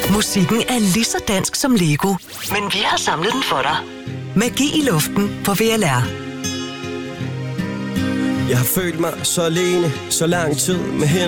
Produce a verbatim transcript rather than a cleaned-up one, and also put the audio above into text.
Musikken er lige så dansk som Lego, men vi har samlet den for dig. Magi i luften på V L R. Jeg har følt mig så alene, så lang tid med hen